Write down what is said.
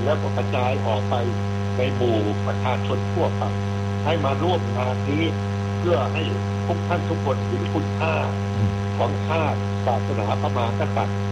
แล้วก็กระจายออกไปในหมู่ประชาชนทั่วไปให้มาร่วมงานนี้เพื่อให้ทุกท่านทุกคนเห็นคุณค่าของชาติศาสนาพระมหากษัตริย์